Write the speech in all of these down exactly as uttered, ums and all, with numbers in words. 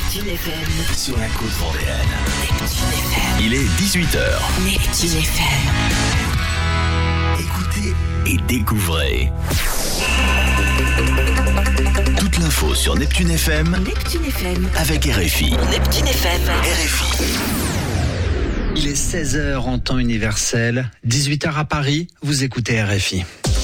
Neptune F M. Sur la côte vendéenne. Neptune F M. Il est dix-huit heures. Neptune F M. Écoutez et découvrez. Toute l'info sur Neptune F M. Neptune F M. Avec R F I. Neptune F M. R F I. Il est seize heures en temps universel, dix-huit heures à Paris, vous écoutez R F I.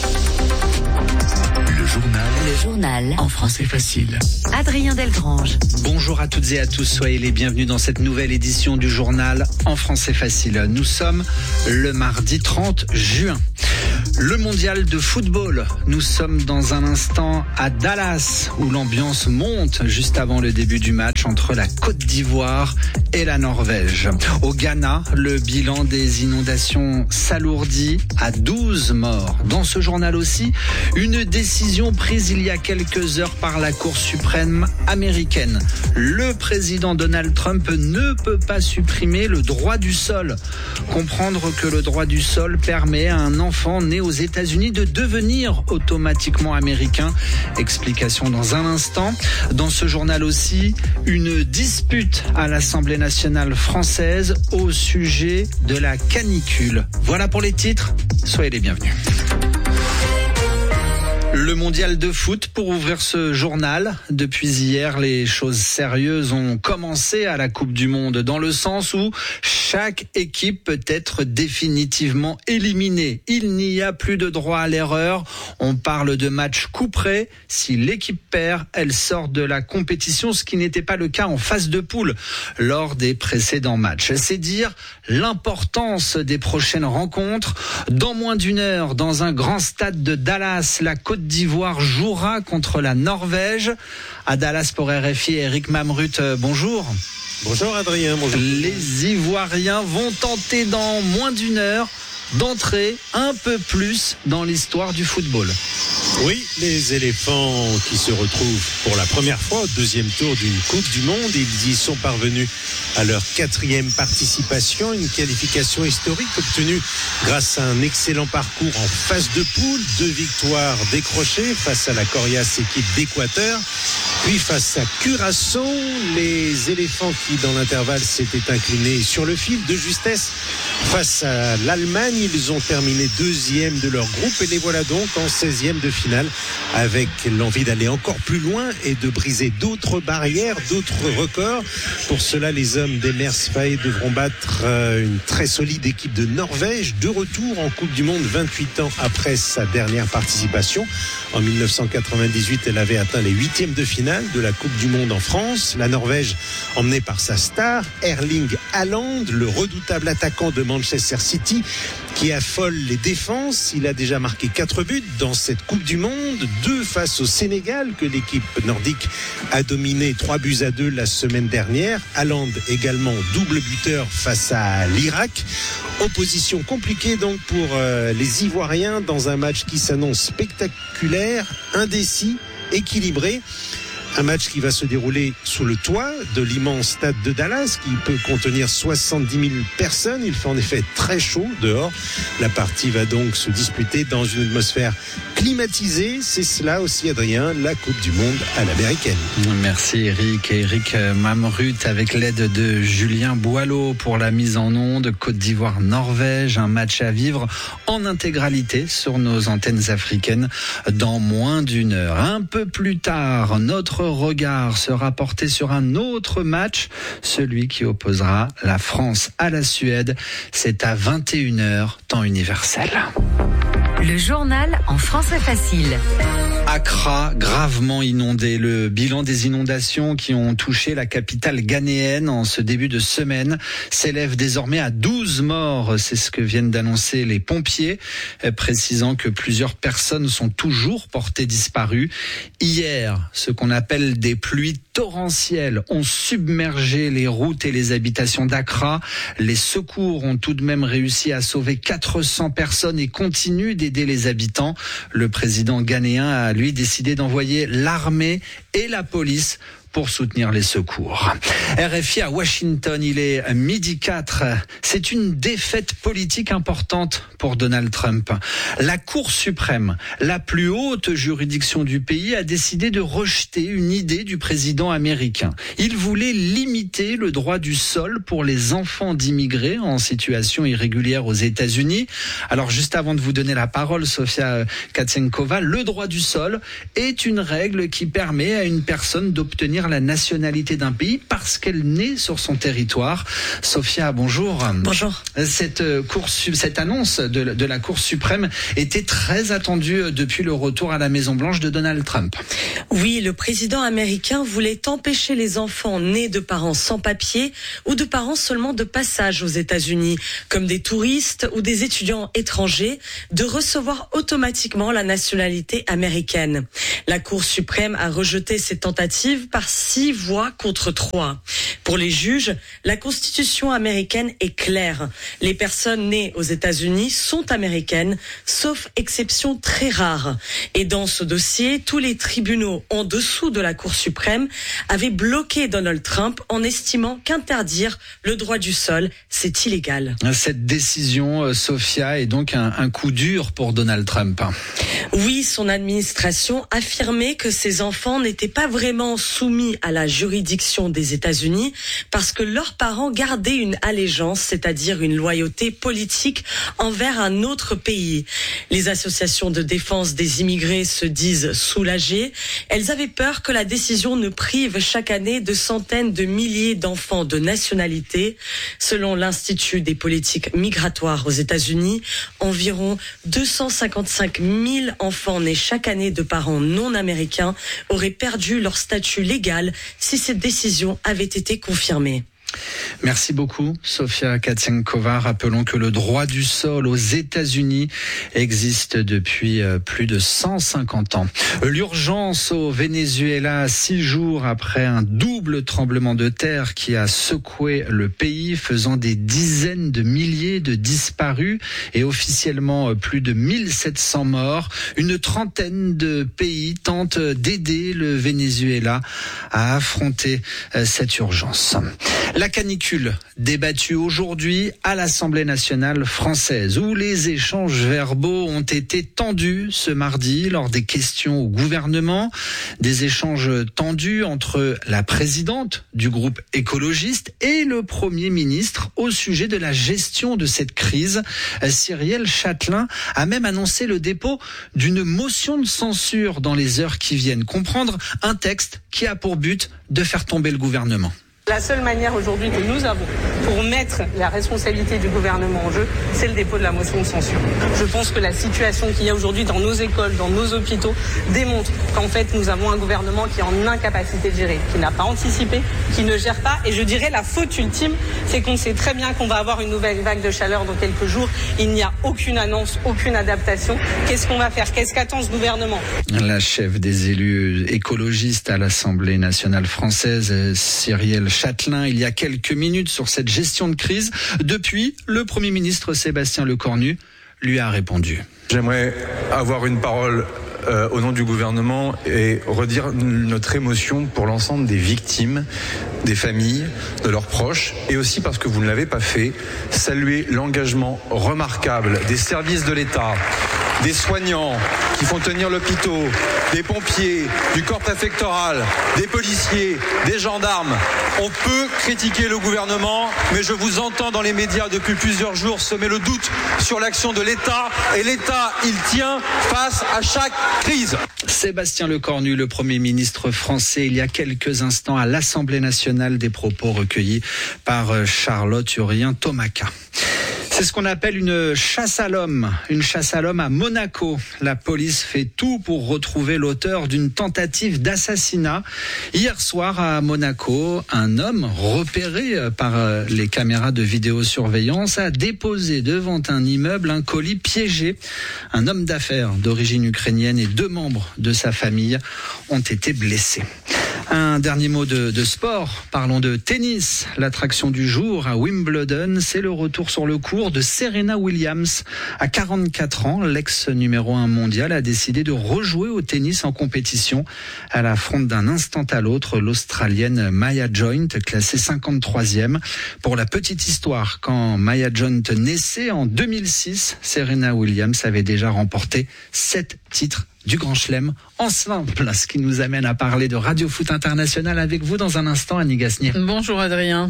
Le journal. Le journal. En français facile. Adrien Delgrange. Bonjour à toutes et à tous, soyez les bienvenus dans cette nouvelle édition du journal en français facile. Nous sommes le mardi trente juin. Le mondial de football, nous sommes dans un instant à Dallas où l'ambiance monte juste avant le début du match entre la Côte d'Ivoire et la Norvège. Au Ghana, le bilan des inondations s'alourdit à douze morts. Dans ce journal aussi, une décision prise il y a quelques heures par la Cour suprême américaine. Le président Donald Trump ne peut pas supprimer le droit du sol. Comprendre que le droit du sol permet à un enfant né aux États-Unis de devenir automatiquement américain. Explication dans un instant. Dans ce journal aussi, une dispute à l'Assemblée nationale française au sujet de la canicule. Voilà pour les titres. Soyez les bienvenus. Le mondial de foot pour ouvrir ce journal. Depuis hier, les choses sérieuses ont commencé à la Coupe du Monde dans le sens où chaque équipe peut être définitivement éliminée. Il n'y a plus de droit à l'erreur. On parle de match couperé. Si l'équipe perd, elle sort de la compétition, ce qui n'était pas le cas en phase de poule lors des précédents matchs. C'est dire l'importance des prochaines rencontres. Dans moins d'une heure, dans un grand stade de Dallas, la Côte d'Ivoire jouera contre la Norvège. À Dallas pour R F I, Eric Mamrut, bonjour. Bonjour Adrien, bonjour. Les Ivoiriens vont tenter dans moins d'une heure d'entrer un peu plus dans l'histoire du football. Oui, les éléphants qui se retrouvent pour la première fois au deuxième tour d'une Coupe du Monde. Ils y sont parvenus à leur quatrième participation, une qualification historique obtenue grâce à un excellent parcours en phase de poule, deux victoires décrochées face à la coriace équipe d'Équateur, puis face à Curaçao, les éléphants qui dans l'intervalle s'étaient inclinés sur le fil de justesse face à l'Allemagne. Ils ont terminé deuxième de leur groupe et les voilà donc en seizième de finale avec l'envie d'aller encore plus loin et de briser d'autres barrières, d'autres records. Pour cela, les hommes d'Emers Faé devront battre une très solide équipe de Norvège, de retour en Coupe du Monde vingt-huit ans après sa dernière participation. En dix-neuf cent quatre-vingt-dix-huit, elle avait atteint les huitièmes de finale de la Coupe du Monde en France. La Norvège, emmenée par sa star, Erling Haaland, le redoutable attaquant de Manchester City, qui affole les défenses. Il a déjà marqué quatre buts dans cette Coupe du Monde, deux face au Sénégal que l'équipe nordique a dominé trois buts à deux la semaine dernière. Haaland également double buteur face à l'Irak. Opposition compliquée donc pour euh, les Ivoiriens dans un match qui s'annonce spectaculaire, indécis, équilibré. Un match qui va se dérouler sous le toit de l'immense stade de Dallas qui peut contenir soixante-dix mille personnes. Il fait en effet très chaud dehors. La partie va donc se disputer dans une atmosphère climatisée. C'est cela aussi, Adrien, la Coupe du Monde à l'américaine. Merci Eric. Eric Mamrut avec l'aide de Julien Boileau pour la mise en onde. Côte d'Ivoire-Norvège, un match à vivre en intégralité sur nos antennes africaines dans moins d'une heure. Un peu plus tard, notre regard sera porté sur un autre match, celui qui opposera la France à la Suède. C'est à vingt et une heures, temps universel. Le journal en français facile. Accra, gravement inondé. Le bilan des inondations qui ont touché la capitale ghanéenne en ce début de semaine s'élève désormais à douze morts. C'est ce que viennent d'annoncer les pompiers, précisant que plusieurs personnes sont toujours portées disparues. Hier, ce qu'on appelle des pluies torrentielles ont submergé les routes et les habitations d'Accra. Les secours ont tout de même réussi à sauver quatre cents personnes et continuent d'aider les habitants. Le président ghanéen a lui décidé d'envoyer l'armée et la police pour soutenir les secours. R F I à Washington, il est midi quatre. C'est une défaite politique importante pour Donald Trump. La Cour suprême, la plus haute juridiction du pays, a décidé de rejeter une idée du président américain. Il voulait limiter le droit du sol pour les enfants d'immigrés en situation irrégulière aux États-Unis. Alors juste avant de vous donner la parole, Sofia Katsenkova, le droit du sol est une règle qui permet à une personne d'obtenir la nationalité d'un pays parce qu'elle naît sur son territoire. Sofia, bonjour. Bonjour. Cette, cour, cette annonce de, de la Cour suprême était très attendue depuis le retour à la Maison-Blanche de Donald Trump. Oui, le président américain voulait empêcher les enfants nés de parents sans papier ou de parents seulement de passage aux États-Unis, comme des touristes ou des étudiants étrangers, de recevoir automatiquement la nationalité américaine. La Cour suprême a rejeté cette tentative par six voix contre trois. Pour les juges, la Constitution américaine est claire. Les personnes nées aux États-Unis sont américaines, sauf exception très rare. Et dans ce dossier, tous les tribunaux en dessous de la Cour suprême avaient bloqué Donald Trump en estimant qu'interdire le droit du sol, c'est illégal. Cette décision, Sofia, est donc un, un coup dur pour Donald Trump. Oui, son administration affirmait que ses enfants n'étaient pas vraiment soumis à la juridiction des États-Unis parce que leurs parents gardaient une allégeance, c'est-à-dire une loyauté politique envers un autre pays. Les associations de défense des immigrés se disent soulagées. Elles avaient peur que la décision ne prive chaque année de centaines de milliers d'enfants de nationalité. Selon l'Institut des politiques migratoires aux États-Unis, environ deux cent cinquante-cinq mille enfants nés chaque année de parents non américains auraient perdu leur statut légal si cette décision avait été confirmée. Merci beaucoup, Sofia Katsenkova. Rappelons que le droit du sol aux États-Unis existe depuis plus de cent cinquante ans. L'urgence au Venezuela, six jours après un double tremblement de terre qui a secoué le pays, faisant des dizaines de milliers de disparus et officiellement plus de mille sept cents morts. Une trentaine de pays tentent d'aider le Venezuela à affronter cette urgence. La canicule débattue aujourd'hui à l'Assemblée nationale française, où les échanges verbaux ont été tendus ce mardi lors des questions au gouvernement. Des échanges tendus entre la présidente du groupe écologiste et le Premier ministre au sujet de la gestion de cette crise. Cyrielle Châtelain a même annoncé le dépôt d'une motion de censure dans les heures qui viennent. Comprendre un texte qui a pour but de faire tomber le gouvernement. La seule manière aujourd'hui que nous avons pour mettre la responsabilité du gouvernement en jeu, c'est le dépôt de la motion de censure. Je pense que la situation qu'il y a aujourd'hui dans nos écoles, dans nos hôpitaux, démontre qu'en fait nous avons un gouvernement qui est en incapacité de gérer, qui n'a pas anticipé, qui ne gère pas. Et je dirais la faute ultime, c'est qu'on sait très bien qu'on va avoir une nouvelle vague de chaleur dans quelques jours. Il n'y a aucune annonce, aucune adaptation. Qu'est-ce qu'on va faire? Qu'est-ce qu'attend ce gouvernement? La chef des élus écologistes à l'Assemblée nationale française, Cyrielle Châtelain, il y a quelques minutes sur cette gestion de crise. Depuis, le Premier ministre Sébastien Lecornu lui a répondu. J'aimerais avoir une parole euh, au nom du gouvernement et redire notre émotion pour l'ensemble des victimes, des familles, de leurs proches, et aussi parce que vous ne l'avez pas fait, saluer l'engagement remarquable des services de l'État, des soignants qui font tenir l'hôpital, des pompiers, du corps préfectoral, des policiers, des gendarmes. On peut critiquer le gouvernement, mais je vous entends dans les médias depuis plusieurs jours semer le doute sur l'action de l'État. Et l'État, il tient face à chaque crise. Sébastien Lecornu, le Premier ministre français, il y a quelques instants à l'Assemblée nationale, des propos recueillis par Charlotte Urien-Tomaca. C'est ce qu'on appelle une chasse à l'homme, une chasse à l'homme à Monaco. La police fait tout pour retrouver l'auteur d'une tentative d'assassinat. Hier soir à Monaco, un homme repéré par les caméras de vidéosurveillance a déposé devant un immeuble un colis piégé. Un homme d'affaires d'origine ukrainienne et deux membres de sa famille ont été blessés. Un dernier mot de, de sport. Parlons de tennis. L'attraction du jour à Wimbledon, c'est le retour sur le court de Serena Williams. À quarante-quatre ans, l'ex numéro un mondial a décidé de rejouer au tennis en compétition. Elle affronte d'un instant à l'autre l'Australienne Maya Joint, classée cinquante-troisième. Pour la petite histoire, quand Maya Joint naissait en deux mille six, Serena Williams avait déjà remporté sept titres du Grand Chelem en simple, ce qui nous amène à parler de Radio Foot International avec vous dans un instant, Annie Gasnier. Bonjour Adrien.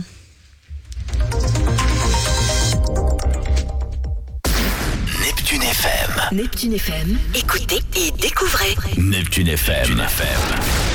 Neptune F M. Neptune F M, écoutez et découvrez. Neptune F M. Neptune F M.